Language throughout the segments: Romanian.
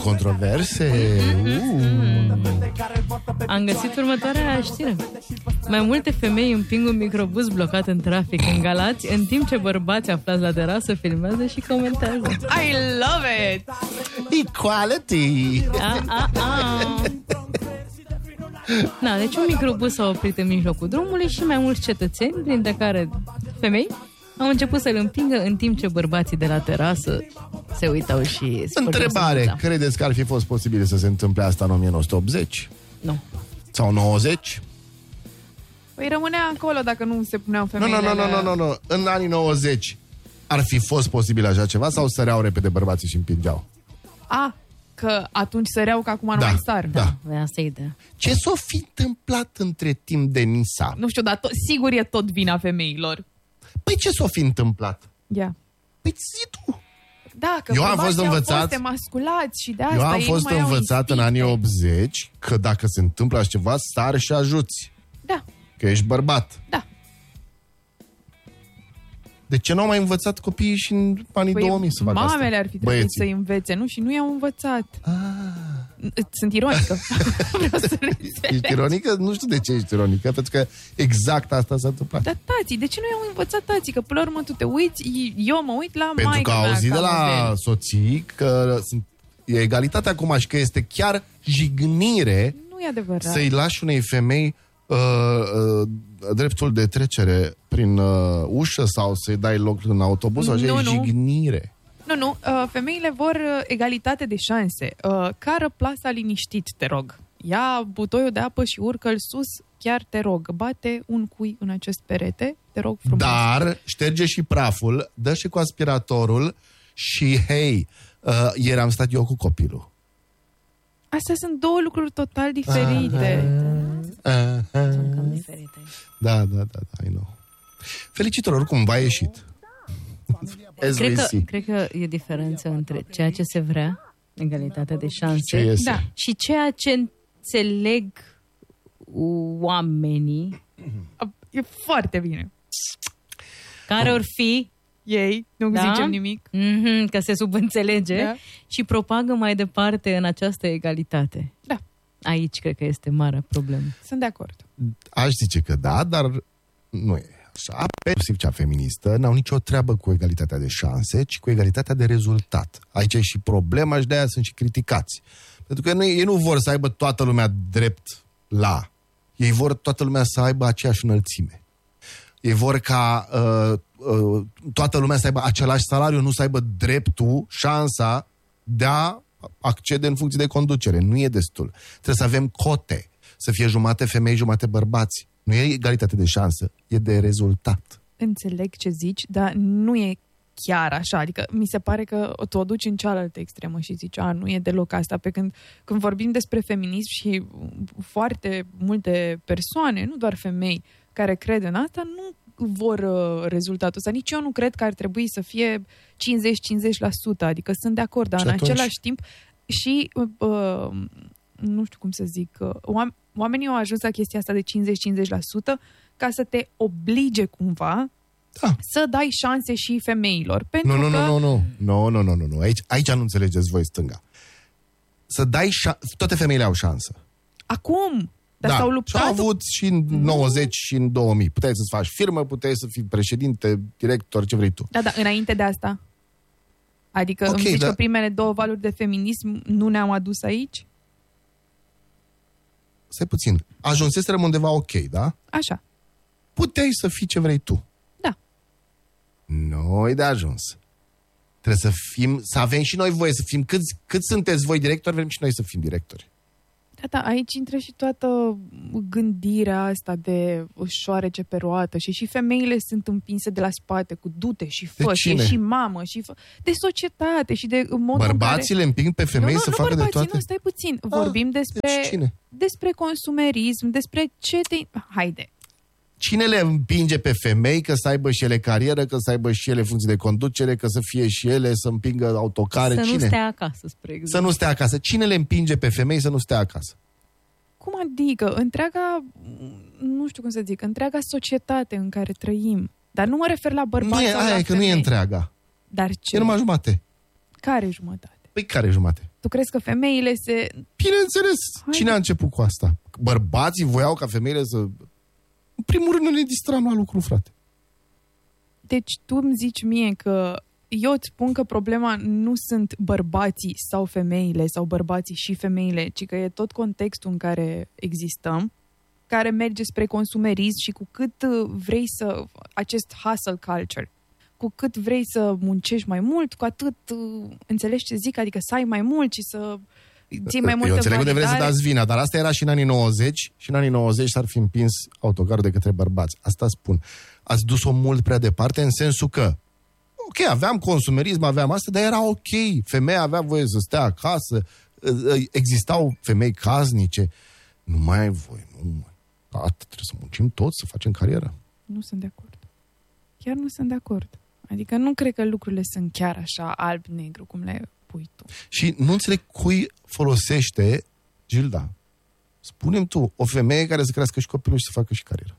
controverse. Am găsit următoarea știre. Mai multe femei împing un microbuz blocat în trafic în Galați, în timp ce bărbați aflați la terasă filmează și comentează. I love it! Equality! Da, deci un microbuz s-a oprit în mijlocul drumului și mai mulți cetățeni, printre care femei, au început să-l împingă în timp ce bărbații de la terasă se uitau și... Întrebare, credeți că ar fi fost posibil să se întâmple asta în 1980? Nu. Sau 90? Păi rămânea acolo dacă nu se puneau femeile. Nu. În anii 90 ar fi fost posibil așa ceva sau săreau repede bărbații și împingeau? Că atunci săreau, că acum nu mai sar. Da. Asta e ideea. Ce s-o fi întâmplat între timp, Denisa? Nu știu, dar sigur e tot vina femeilor. Păi ce s-o fi întâmplat? Ia. Păi zi tu. Da, că eu am fost învățat, au fost emasculați și de asta eu am fost învățat în anii 80 că dacă se întâmplă așa ceva, sari și ajuți. Da. Că ești bărbat. Da. De ce nu au mai învățat copiii și în anii 2000 să facă asta? Mamele ar fi trebuit să-i învețe, nu? Și nu i-au învățat. Sunt ironică. Ești ironică? Nu știu de ce ești ironică, pentru că exact asta s-a întâmplat. Dar tații, de ce nu i-au învățat tații? Că până la urmă tu te uiți, eu mă uit la maică. Pentru că au auzit de la soții că e egalitate acum și că este chiar jignire. Nu e adevărat. Să-i lași unei femei dreptul de trecere prin ușă sau să-i dai loc în autobuz, așa e jignire. Nu, femeile vor egalitate de șanse. Cară plasa liniștit, te rog. Ia butoiul de apă și urcă-l sus, chiar te rog. Bate un cui în acest perete, te rog frumos. Dar șterge și praful, dă și cu aspiratorul și, ieri am stat eu cu copilul. Astea sunt două lucruri total diferite. Sunt cam diferite. Da, I know. Felicitări, oricum, v-a ieșit. Cred că e diferență între ceea ce se vrea, egalitatea de șanse, și ceea ce înțeleg oamenii. E foarte bine. Care or fi ei, nu zicem nimic. Că se subînțelege și propagă mai departe în această egalitate. Da. Aici cred că este marea problemă. Sunt de acord. Aș zice că da, dar nu e așa. Inclusiv cea feministă n-au nicio treabă cu egalitatea de șanse, ci cu egalitatea de rezultat. Aici e și problema și de-aia sunt și criticați. Pentru că ei nu vor să aibă toată lumea drept la. Ei vor toată lumea să aibă aceeași înălțime. Ei vor ca toată lumea să aibă același salariu, nu să aibă dreptul, șansa de a accede în funcție de conducere. Nu e destul. Trebuie să avem cote. Să fie jumate femei, jumate bărbați. Nu e egalitate de șansă, e de rezultat. Înțeleg ce zici, dar nu e chiar așa. Adică mi se pare că tu o duci în cealaltă extremă și zici, nu e deloc asta. Pe când vorbim despre feminism și foarte multe persoane, nu doar femei, care cred în asta, nu vor rezultatul ăsta. Nici eu nu cred că ar trebui să fie 50-50%, adică sunt de acord, dar în același timp și nu știu cum să zic, oamenii au ajuns la chestia asta de 50-50% ca să te oblige cumva să dai șanse și femeilor. Nu. Aici nu înțelegeți voi stânga. Să dai toate femeile au șansă. Acum, dar s-au luptat. Și-au avut și în 90 și în 2000. Puteai să-ți faci firmă, puteai să fii președinte, director, ce vrei tu. Da, înainte de asta. Adică îmi zici că primele două valuri de feminism nu ne-au adus aici? Stai puțin. Ajunseserăm undeva ok, da? Așa. Puteai să fii ce vrei tu. Da. Nu-i de ajuns. Trebuie să avem și noi voie să fim. Cât sunteți voi directori, vrem și noi să fim directori. Da, aici intră și toată gândirea asta de șoarece pe roată și femeile sunt împinse de la spate cu dute și fă, și mamă, de societate și de modul bărbații le împing pe femei să facă de toate? Nu, stai puțin. Vorbim despre consumerism, despre ce Haide. Cine le împinge pe femei că să aibă și ele carieră, că să aibă și ele funcții de conducere, că să fie și ele, să împingă autocare? Să nu stea acasă, spre exemplu. Să nu stea acasă. Cine le împinge pe femei să nu stea acasă? Cum adică? Întreaga societate în care trăim. Dar nu mă refer la bărbați sau la femei. Că nu e întreaga. Dar ce? E numai jumate. Care jumătate? Păi care jumate? Tu crezi că femeile se... Bineînțeles. Cine a început cu asta? Bărbații voiau ca femeile să... În primul rând ne distram la lucru, frate. Deci tu îmi zici mie că eu îți spun că problema nu sunt bărbații sau femeile sau bărbații și femeile, ci că e tot contextul în care existăm, care merge spre consumerism și cu cât vrei să... acest hustle culture, cu cât vrei să muncești mai mult, cu atât înțelegi ce zic, adică să ai mai mult și să ții mai multă Eu înțeleg validare. unde vrei să dați vina, dar asta era și în anii 90 și în anii 90 s-ar fi împins autocarul de către bărbați. Asta spun. Ați dus-o mult prea departe în sensul că ok, aveam consumerism, aveam asta, dar era ok. Femeia avea voie să stea acasă, existau femei casnice. Nu mai ai voie, nu mai. Trebuie să muncim toți, să facem carieră. Nu sunt de acord. Chiar nu sunt de acord. Adică nu cred că lucrurile sunt chiar așa alb-negru, cum le pui tu. Și nu înțeleg cui folosește, Gilda, spune-mi tu, o femeie care să crească și copilul și să facă și carieră.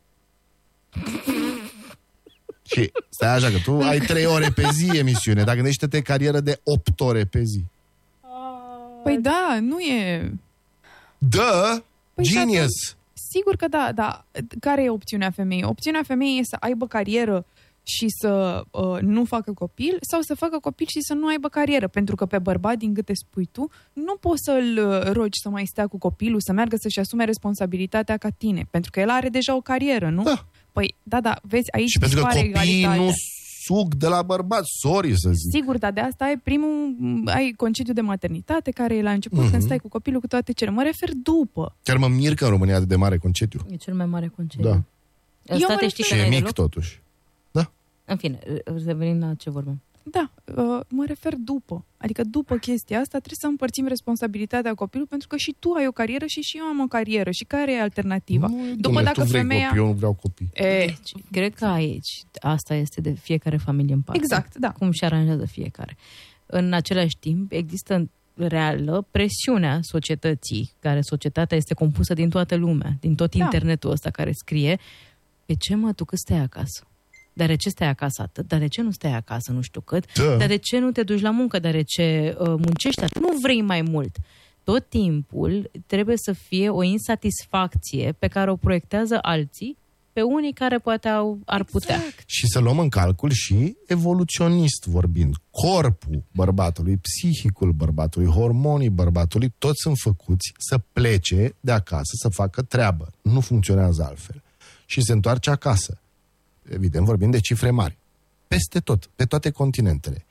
Și stai așa, că tu ai 3 ore pe zi emisiune, dar gândește-te carieră de 8 ore pe zi. Păi da, nu e... Da, Păi genius! Sigur că da, dar care e opțiunea femeii? Opțiunea femeii e să aibă carieră și să nu facă copil sau să facă copil și să nu aibă carieră. Pentru că pe bărbat, din câte spui tu, nu poți să-l rogi să mai stea cu copilul, să meargă să-și asume responsabilitatea ca tine. Pentru că el are deja o carieră, nu? Da. Păi, da, vezi, aici Și pentru că dispare copiii egalitatea. nu sug de la bărbat, sorry să zic. Sigur, dar de asta ai concediu de maternitate, care e la început, când stai cu copilul, cu toate cele. Mă refer după. Chiar mă mir că în România e de mare concediu. E cel mai mare concediu. Da. În state știi Și că e n-ai mic deloc? totuși. Da. În fine, revenim la ce vorbim. Da, mă refer după. Adică după chestia asta trebuie să împărțim responsabilitatea copilului, pentru că și tu ai o carieră și eu am o carieră. Și care e alternativa? Dom'le, tu vrei copii, eu nu vreau copii. Deci, cred că aici asta este de fiecare familie în parte. Exact, da. Cum și aranjează fiecare. În același timp, există reală presiunea societății, care societatea este compusă din toată lumea, din tot internetul ăsta care scrie, pe ce mă, tu cât stai acasă? Dar de ce stai acasă atât? Dar de ce nu stai acasă nu știu cât? Da. Dar de ce nu te duci la muncă? Dar de ce muncești atât? Nu vrei mai mult. Tot timpul trebuie să fie o insatisfacție pe care o proiectează alții pe unii care poate ar putea. Și să luăm în calcul și evoluționist vorbind. Corpul bărbatului, psihicul bărbatului, hormonii bărbatului, toți sunt făcuți să plece de acasă, să facă treabă. Nu funcționează altfel. Și se întoarce acasă. Evident, vorbim de cifre mari. Peste tot, pe toate continentele.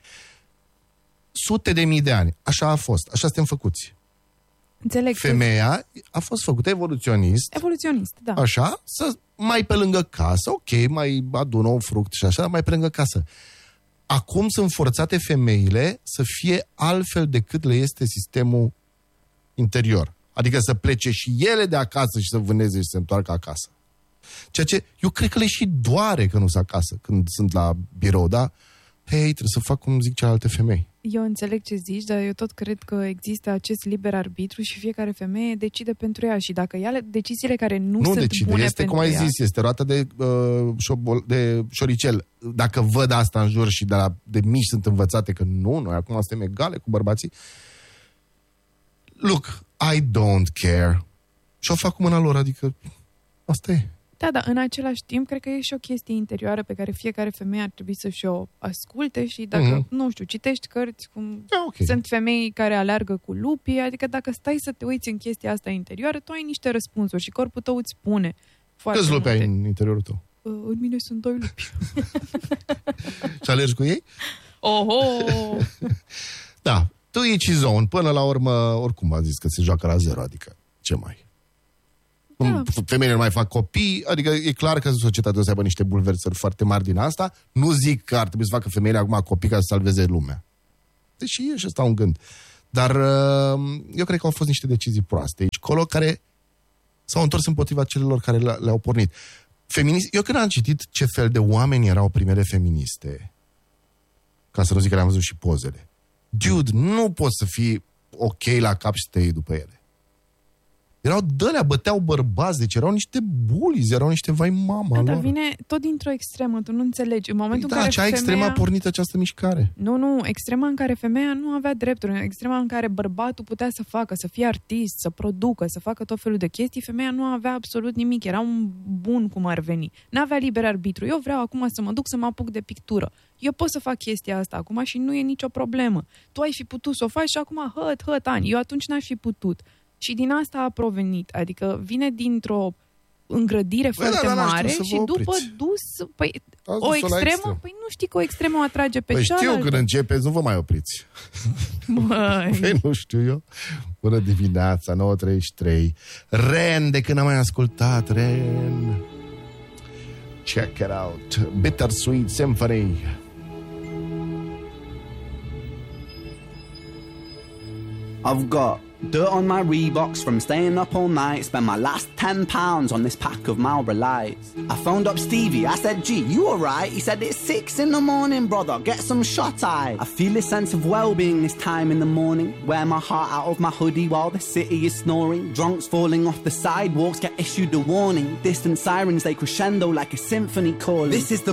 Sute de mii de ani. Așa a fost. Așa suntem făcuți. Înțeleg. Femeia a fost făcută evoluționist. Evoluționist, da. Așa, să mai pe lângă casă, ok, mai adună un fruct și așa, mai pe lângă casă. Acum sunt forțate femeile să fie altfel decât le este sistemul interior. Adică să plece și ele de acasă și să vâneze și să se întoarcă acasă. Ceea ce eu cred că le și doare că nu sunt acasă când sunt la birou, da? Hei, trebuie să fac cum zic celelalte femei. Eu înțeleg ce zici, dar eu tot cred că există acest liber arbitru și fiecare femeie decide pentru ea. Și dacă ia deciziile care nu sunt decide, bune este pentru cum ai ea, zis, este roata de șoricel. Dacă văd asta în jur și de mici sunt învățate că nu, noi acum suntem egale cu bărbații. Look, I don't care. Și o fac cu mâna lor, adică asta e. Da, dar în același timp, cred că e și o chestie interioară pe care fiecare femeie ar trebui să și-o asculte și dacă, nu știu, citești cărți, cum sunt femei care aleargă cu lupii, adică dacă stai să te uiți în chestia asta interioară, tu ai niște răspunsuri și corpul tău îți spune foarte Câți lupi multe. ai în interiorul tău? În mine sunt 2 lupi. Și alergi cu ei? Oho! Da, tu e zone, până la urmă, oricum a zis că se joacă la 0, adică ce mai... Da. Femeile nu mai fac copii, adică e clar că societatea o să aibă niște bulversări foarte mari din asta. Nu zic că ar trebui să facă femeile acum copii ca să salveze lumea. Deși e și ăsta un gând. Dar eu cred că au fost niște decizii proaste aici, colo, care s-au întors împotriva celor care le-au pornit. Eu când am citit ce fel de oameni erau primele feministe, ca să nu zic că le-am văzut și pozele, dude, nu poți să fii ok la cap și să te iei după ele. Erau dălea, băteau bărbați, deci erau niște bullies, erau niște vai mama Dar lor. vine tot dintr-o extremă, tu nu înțelegi. În momentul Da, în care acea extremă a pornit această mișcare. Nu, extrema în care femeia nu avea drepturi, extrema în care bărbatul putea să facă, să fie artist, să producă, să facă tot felul de chestii, femeia nu avea absolut nimic, era un bun cum ar veni. N-avea liber arbitru. Eu vreau acum să mă duc să mă apuc de pictură. Eu pot să fac chestia asta acum și nu e nicio problemă. Tu ai fi putut să o faci și acum hăt ani. Eu atunci n-aș fi putut. Și din asta a provenit. Adică vine dintr-o îngrădire foarte mare și după dus... Păi, o extremă? Păi nu știi că o extremă o atrage pe cealaltă. Știu, când începeți, nu vă mai opriți. Băi, nu știu eu. Bună dimineața, 9:33. Ren, de când am mai ascultat, Ren. Check it out. Bittersweet Symphony. I've got dirt on my Reeboks from staying up all night. Spent my last £10 on this pack of Marlboro Lights. I phoned up Stevie, I said, G, you alright? He said, it's 6 a.m, brother, get some shut-eye. I feel a sense of well-being this time in the morning. Wear my heart out of my hoodie while the city is snoring. Drunks falling off the sidewalks get issued a warning. Distant sirens, they crescendo like a symphony calling. This is the